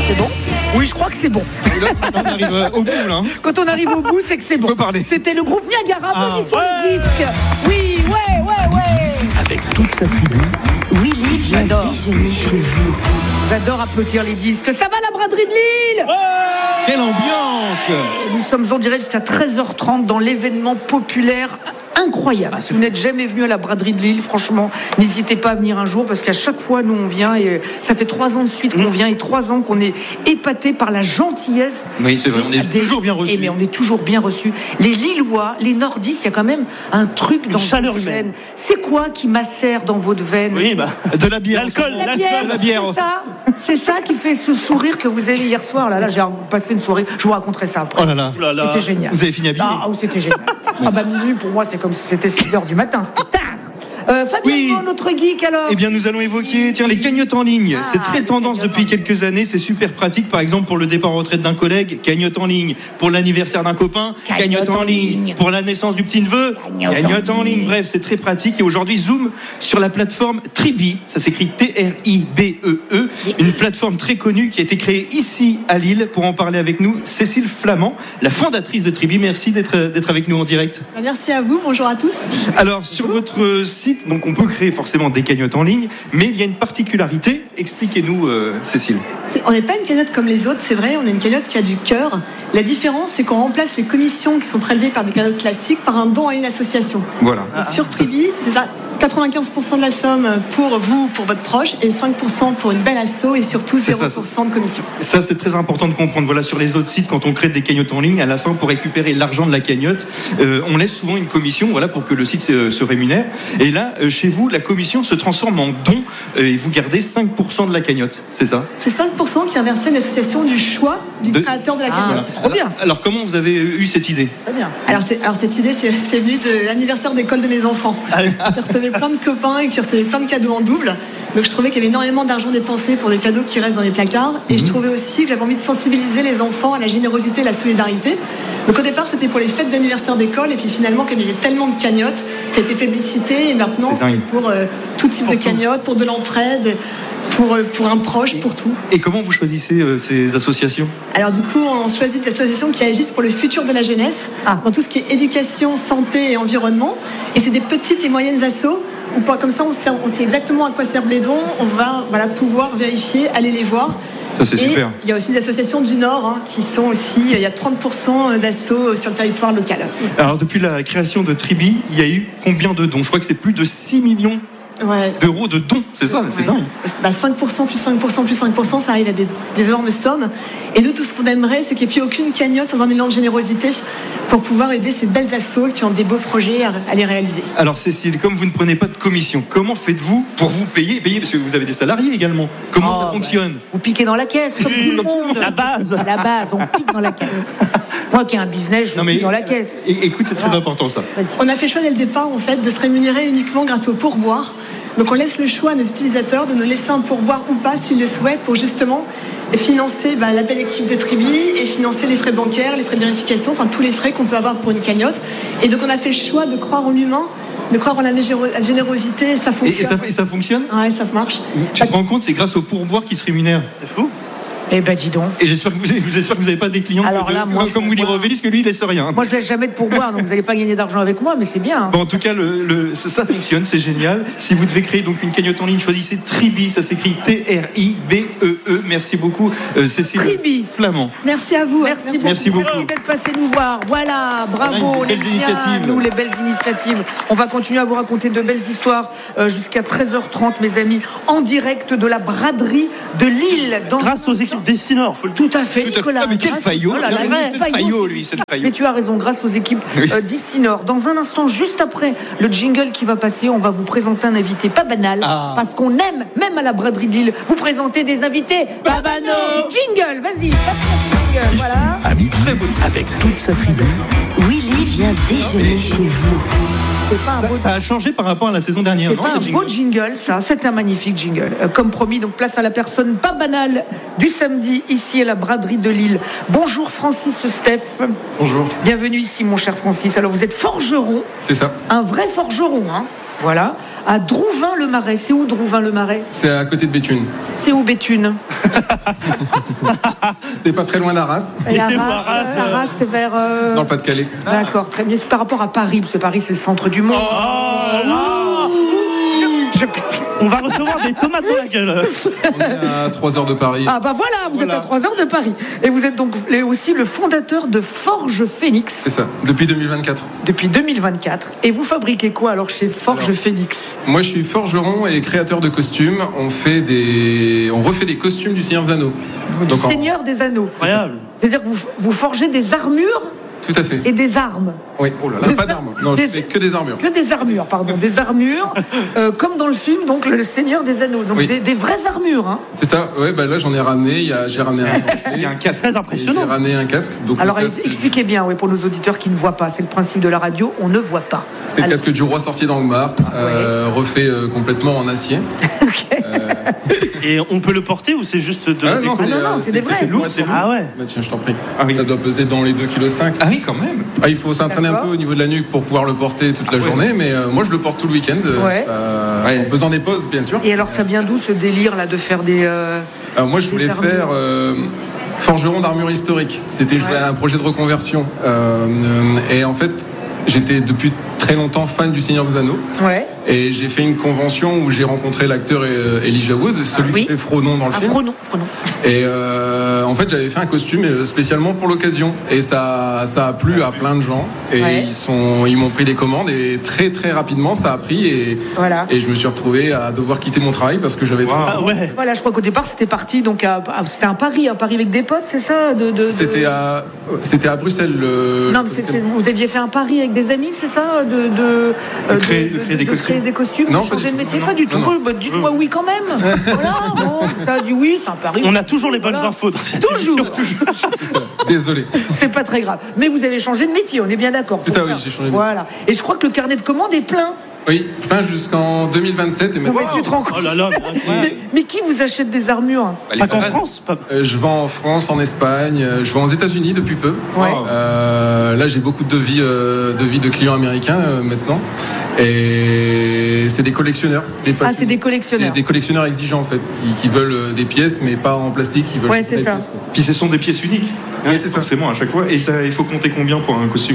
C'est bon ? Oui, je crois que c'est bon. Là, on arrive au bout, là. Quand on arrive au bout, c'est que c'est bon. C'était le groupe Niagara, applaudissons le disque. Oui, ouais. Avec toute sa tribu, Willy vient déjeuner chez vous. J'adore applaudir les disques. Ça va la braderie de Lille ? Quelle ambiance ! Nous sommes en direct jusqu'à 13h30 dans l'événement populaire incroyable. Si vous n'êtes jamais venu à la braderie de Lille, franchement, n'hésitez pas à venir un jour parce qu'à chaque fois, nous, on vient et ça fait 3 ans de suite qu'on vient et 3 ans qu'on est épaté par la gentillesse. Oui, c'est vrai, on est toujours bien reçus. Mais on est toujours bien reçus. Les Lillois, les nordistes, il y a quand même un truc dans chaleur votre veine. C'est quoi qui macère dans votre veine ? Oui, de la bière. L'alcool. La bière. C'est ça qui fait ce sourire que vous avez hier soir. Là, j'ai passé une soirée. Je vous raconterai ça après. Oh là là. C'était génial. Vous avez fini habillé ? C'était génial. Minuit, pour moi, c'est comme si c'était 6h du matin. C'était tard. Fabien, notre geek alors. Eh bien, nous allons évoquer les cagnottes en ligne. C'est très tendance depuis quelques années. C'est super pratique. Par exemple, pour le départ en retraite d'un collègue, cagnotte en ligne. Pour l'anniversaire d'un copain, cagnotte en ligne. Pour la naissance du petit-neveu, cagnotte en ligne. Bref, c'est très pratique. Et aujourd'hui, zoom sur la plateforme Tribi. Ça s'écrit T-R-I-B-E-E. Une plateforme très connue qui a été créée ici à Lille. Pour en parler avec nous, Cécile Flamand, la fondatrice de Tribi. Merci d'être avec nous en direct. Merci à vous. Bonjour à tous. Alors, sur votre site, donc on peut créer forcément des cagnottes en ligne, mais il y a une particularité. Expliquez-nous, Cécile. On n'est pas une cagnotte comme les autres, c'est vrai, on est une cagnotte qui a du cœur. La différence, c'est qu'on remplace les commissions qui sont prélevées par des cagnottes classiques par un don à une association. Voilà. Donc, sur Tribi, c'est ça. 95% de la somme pour vous, pour votre proche, et 5% pour une belle asso, et surtout 0% de commission. Ça, c'est très important de comprendre. Voilà, sur les autres sites, quand on crée des cagnottes en ligne, à la fin, pour récupérer l'argent de la cagnotte, on laisse souvent une commission, voilà, pour que le site se rémunère. Et là, chez vous, la commission se transforme en don, et vous gardez 5% de la cagnotte, c'est ça ? C'est 5% qui est versé à une association du choix du créateur de la cagnotte. C'est trop bien. Alors, comment vous avez eu cette idée ? Très bien. Alors cette idée, c'est venu de l'anniversaire d'école de mes enfants. J'ai reçu plein de copains et qui recevaient plein de cadeaux en double. Donc je trouvais qu'il y avait énormément d'argent dépensé pour des cadeaux qui restent dans les placards. Et je trouvais aussi que j'avais envie de sensibiliser les enfants à la générosité et la solidarité. Donc au départ, c'était pour les fêtes d'anniversaire d'école. Et puis finalement, comme il y avait tellement de cagnottes, ça a été publicité. Et maintenant, c'est pour tout type de cagnottes, pour de l'entraide, pour un proche, pour tout. Et comment vous choisissez ces associations ? Alors du coup, on choisit des associations qui agissent pour le futur de la jeunesse, dans tout ce qui est éducation, santé et environnement. Et c'est des petites et moyennes assos, où comme ça, on sait exactement à quoi servent les dons. On va pouvoir vérifier, aller les voir. Ça, c'est super. Il y a aussi des associations du Nord qui sont aussi... Il y a 30% d'assos sur le territoire local. Alors, depuis la création de Tribi, il y a eu combien de dons ? Je crois que c'est plus de 6 millions d'euros de dons. C'est ça, c'est dingue. 5% plus 5% plus 5%, ça arrive à des énormes sommes. Et nous, tout ce qu'on aimerait, c'est qu'il n'y ait plus aucune cagnotte sans un élan de générosité pour pouvoir aider ces belles assos qui ont des beaux projets à les réaliser. Alors Cécile, comme vous ne prenez pas de commission, comment faites-vous pour vous payer parce que vous avez des salariés également. Comment ça fonctionne ? Vous piquez dans la caisse, comme tout le monde. La base, on pique dans la caisse. Moi qui ai un business, je pique dans la caisse. Écoute, c'est très important ça. On a fait le choix dès le départ, en fait, de se rémunérer uniquement grâce au pourboire. Donc on laisse le choix à nos utilisateurs de nous laisser un pourboire ou pas s'ils le souhaitent pour justement financer la belle équipe de Tribi et financer les frais bancaires, les frais de vérification, enfin tous les frais qu'on peut avoir pour une cagnotte. Et donc on a fait le choix de croire en l'humain, de croire en la générosité, et ça fonctionne. Et ça fonctionne ? Ouais, ça marche. Tu te rends compte, c'est grâce au pourboire qui se rémunère. C'est fou. Eh ben dis donc. Et j'espère que vous n'avez pas des clients comme Willy Revelis, que lui il laisse rien. Moi je laisse jamais de pourboire, donc vous n'allez pas gagner d'argent avec moi, mais c'est bien. Bon, en tout cas, ça fonctionne, c'est génial. Si vous devez créer donc une cagnotte en ligne, choisissez Tribi, ça s'écrit T-R-I-B-E-E. Merci beaucoup, Cécile Flamand. Merci à vous. Merci beaucoup d'être passé nous voir. Voilà, bravo. Les belles initiatives. Les belles initiatives. On va continuer à vous raconter de belles histoires jusqu'à 13h30, mes amis, en direct de la braderie de Lille. Grâce aux équipes Dessinor, faut le Tout à fait, Nicolas. Mais quel faillot, c'est le faillot, lui, c'est le faillot. Mais tu as raison, grâce aux équipes Dessinor. Dans un instant, juste après le jingle qui va passer, on va vous présenter un invité pas banal, parce qu'on aime, même à la braderie de Lille, vous présenter des invités pas banaux. Jingle, vas-y, passe le jingle. Voilà. À midi, avec toute sa tribu, Willy vient déjeuner chez vous. Ça a changé par rapport à la saison dernière. C'est pas un beau jingle, ça. C'est un magnifique jingle. Comme promis, donc place à la personne pas banale du samedi, ici à la braderie de Lille. Bonjour Francis Steph. Bonjour. Bienvenue ici, mon cher Francis. Alors vous êtes forgeron. C'est ça. Un vrai forgeron, hein. Voilà. À Drouvin-le-Marais. C'est où Drouvin-le-Marais ? C'est à côté de Béthune. C'est où Béthune ? C'est pas très loin d'Arras. Et Arras, c'est vers... Dans le Pas-de-Calais. D'accord, très bien. C'est par rapport à Paris, parce que Paris, c'est le centre du monde. On va recevoir des tomates dans la gueule. On est à 3 heures de Paris. Ah bah voilà, vous êtes à 3 heures de Paris. Et vous êtes donc aussi le fondateur de Forge Phoenix. C'est ça, depuis 2024. Depuis 2024. Et vous fabriquez quoi alors chez Forge Phoenix ? Moi je suis forgeron et créateur de costumes. On refait des costumes du Seigneur des Anneaux. Du Seigneur des Anneaux. Incroyable. C'est-à-dire que vous forgez des armures Tout à fait. et des armes. Oui, pas d'armes. Non, je fais que des armures. Que des armures, pardon. Des armures, comme dans le film, donc le Seigneur des Anneaux. Donc Oui. des vraies armures. Hein. C'est ça, ouais, bah là j'en ai ramené. J'ai ramené un casque. Il y a un casque. Très impressionnant. J'ai ramené un casque. Donc Alors le casque, expliquez bien, oui, pour nos auditeurs qui ne voient pas. C'est le principe de la radio, on ne voit pas. c'est le casque du roi sorcier d'Angmar, refait complètement en acier. Ok. Et on peut le porter ou c'est juste de. Ah non, non, c'est des vrais. c'est lourd, c'est lourd. Ah ouais. Bah, tiens, je t'en prie. Ah oui. Ça doit peser dans les 2,5 kg. Ah oui, quand même. Ah, il faut s'entraîner un D'accord. peu au niveau de la nuque pour pouvoir le porter toute la journée, mais moi je le porte tout le week-end, Ouais. en faisant des pauses bien sûr. Et alors ça vient d'où ce délire là de faire des... Alors moi je voulais des armures. faire forgeron d'armure historique. C'était un projet de reconversion. Et en fait j'étais depuis très longtemps fan du Seigneur des Anneaux. Ouais. Et j'ai fait une convention où j'ai rencontré l'acteur Elijah Wood, celui oui. qui fait Frodon dans le film. Frodon. Et en fait, j'avais fait un costume spécialement pour l'occasion. Et ça a plu à plein de gens. Et Ouais. ils m'ont pris des commandes. Et très très rapidement, ça a pris. Et je me suis retrouvé à devoir quitter mon travail parce que j'avais trop. Ah ouais. Voilà, je crois qu'au départ c'était parti, donc c'était un pari avec des potes, c'est ça C'était à Bruxelles. Non, mais vous aviez fait un pari avec des amis, c'est ça De créer des costumes. Des costumes, Non, de pas changer du de tout. métier, Non, pas du tout. non. Bah, dites-moi oui quand même. Voilà, bon, ça a dit oui, c'est un pari. On a toujours les bonnes Voilà. infos dans cette Toujours. émission. C'est ça. Désolé. C'est pas très grave. Mais vous avez changé de métier, on est bien d'accord. C'est ça, oui, j'ai changé de métier. Voilà. Et je crois que le carnet de commandes est plein. Oui, plein jusqu'en 2027. Et Non, maintenant, mais tu te rends compte. Oh là là, mais incroyable. Mais qui vous achète des armures ? Pas qu'en France. je vends en France, en Espagne, je vends aux États-Unis depuis peu. Ouais. Là, j'ai beaucoup de devis de clients américains maintenant. Et c'est des collectionneurs. C'est des collectionneurs. Des collectionneurs exigeants, en fait, qui veulent des pièces, mais pas en plastique. Ils veulent Ouais, des c'est ça. pièces, quoi. Puis ce sont des pièces uniques. Oui, c'est ça. Forcément, à chaque fois. Et ça, il faut compter combien pour un costume ?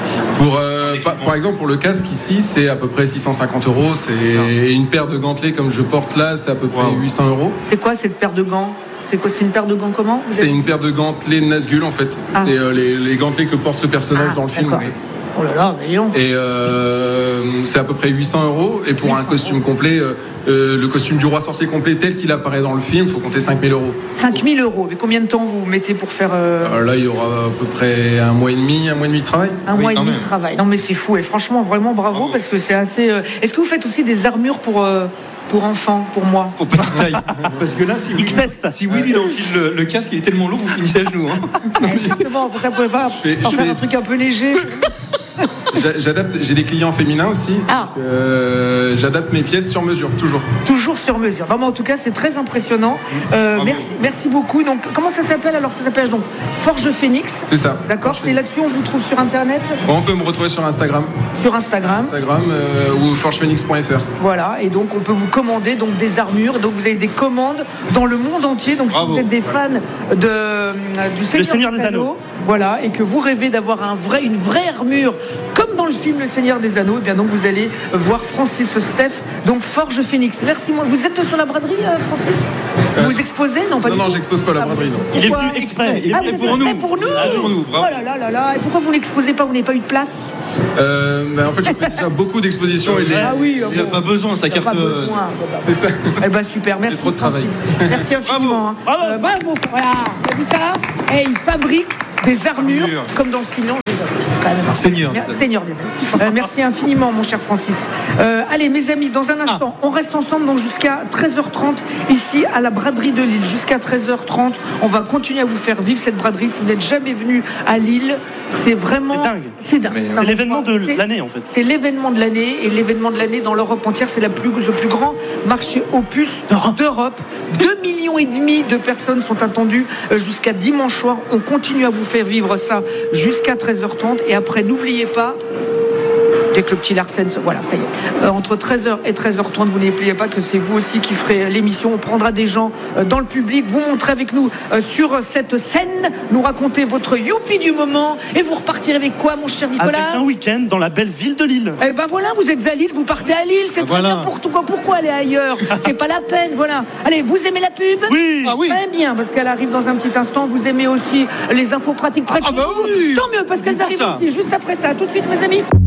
Par exemple, pour le casque ici, c'est à peu près 650 €. Et une paire de gantelets comme je porte là, c'est à peu près 800 €. C'est quoi cette paire de gants ? C'est quoi ? C'est une paire de gants comment ? C'est une paire de gantelets Nazgûl, en fait. Ah. C'est les gantelets que porte ce personnage dans le film. En d'accord. fait. Oh là là, mais dis donc. Et c'est à peu près 800 €. Et pour un costume complet, le costume du roi sorcier complet tel qu'il apparaît dans le film, il faut compter 5 000 €. 5 000 €. Mais combien de temps vous mettez pour faire Là, il y aura à peu près un mois et demi de travail. un mois et quand demi même. de travail? Non, mais c'est fou. Et franchement, vraiment bravo, parce que c'est assez. Est-ce que vous faites aussi des armures pour enfants, pour moi? Pour petite taille. Parce que là, si Will il enfile le casque, il est tellement lourd, vous finissez à genoux. Hein. Justement, ça pouvait pas faire un truc un peu léger. J'adapte, j'ai des clients féminins aussi. Ah. Donc, j'adapte mes pièces sur mesure, toujours. Toujours sur mesure. Vraiment, en tout cas, c'est très impressionnant. Merci beaucoup. Donc, comment ça s'appelle alors? Ça s'appelle donc Forge Phoenix. C'est ça. D'accord. Forge C'est là-dessus, on vous trouve sur Internet. Bon, on peut me retrouver sur Instagram. Sur Instagram. Ou forgephoenix.fr. Voilà, et donc on peut vous commander donc des armures. Donc vous avez des commandes dans le monde entier. Donc si vous êtes des fans du Seigneur des Anneaux, voilà, et que vous rêvez d'avoir une vraie armure comme dans le film Le Seigneur des Anneaux, et bien donc vous allez voir Francis Steph, donc Forge Phoenix. Merci. Vous êtes sur la braderie, Francis? Vous exposez? Non, pas du tout. Non, j'expose pas la braderie. Non. Il est venu exprès. Vous êtes pour nous. exprès pour nous. Oh là là là là. Et pourquoi vous n'exposez pas? Vous n'avez pas eu de place? En fait, j'ai fait déjà beaucoup d'expositions. Ah oui. Il n'a pas besoin, sa Il n'a carte. pas besoin. C'est ça. Eh ben super, merci trop de travail. Francis. Merci infiniment. Hein. Bravo. Voilà. Vous avez vu ça? Et il fabrique des armures comme dans le Seigneur des Anneaux. C'est quand même un Seigneur des Anneaux. Merci infiniment, mon cher Francis. Allez, mes amis, dans un instant, on reste ensemble donc jusqu'à 13h30 ici à la braderie de Lille. Jusqu'à 13h30, on va continuer à vous faire vivre cette braderie. Si vous n'êtes jamais venu à Lille, c'est vraiment... C'est dingue. C'est dingue. C'est l'événement de l'année, en fait. C'est l'événement de l'année, et l'événement de l'année dans l'Europe entière, c'est le plus grand marché opus d'Europe. 2,5 millions de personnes sont attendues jusqu'à dimanche soir. On continue à vous faire vivre ça jusqu'à 13h30, et après, n'oubliez pas, dès que le petit Larsen, voilà, ça y est. Entre 13h et 13h30, vous n'oubliez pas que c'est vous aussi qui ferez l'émission. On prendra des gens dans le public, vous montrez avec nous sur cette scène, nous racontez votre youpi du moment et vous repartirez avec quoi, mon cher Nicolas? Avec un week-end dans la belle ville de Lille. Eh ben voilà, vous êtes à Lille, vous partez à Lille, c'est très bien pour tout. Pourquoi aller ailleurs? C'est pas la peine, voilà. Allez, vous aimez la pub? Oui. Ah oui. Très bien, parce qu'elle arrive dans un petit instant. Vous aimez aussi les infos pratiques. Ah bah oui. Tant mieux, parce qu'elles arrivent aussi juste après ça. Tout de suite, mes amis.